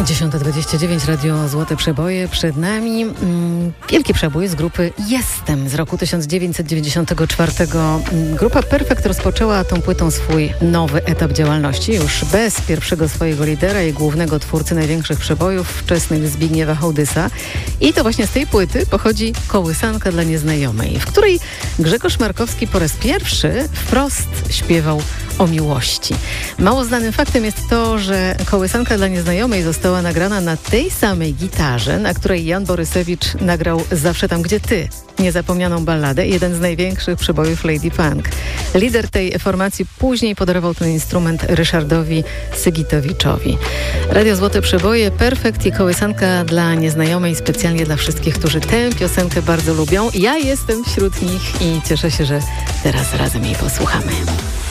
10:29 Radio Złote Przeboje. Przed nami wielki przebój z grupy Jestem z roku 1994. Grupa Perfekt rozpoczęła tą płytą swój nowy etap działalności. Już bez pierwszego swojego lidera i głównego twórcy największych przebojów wczesnych Zbigniewa Hołdysa. I to właśnie z tej płyty pochodzi Kołysanka dla nieznajomej, w której Grzegorz Markowski po raz pierwszy wprost śpiewał o miłości. Mało znanym faktem jest to, że Kołysanka dla nieznajomej została nagrana na tej samej gitarze, na której Jan Borysewicz nagrał Zawsze tam, gdzie ty, niezapomnianą balladę, jeden z największych przebojów Lady Punk. Lider tej formacji później podarował ten instrument Ryszardowi Sygitowiczowi. Radio Złote Przeboje, Perfekt i Kołysanka dla nieznajomej, specjalnie dla wszystkich, którzy tę piosenkę bardzo lubią. Ja jestem wśród nich i cieszę się, że teraz razem jej posłuchamy.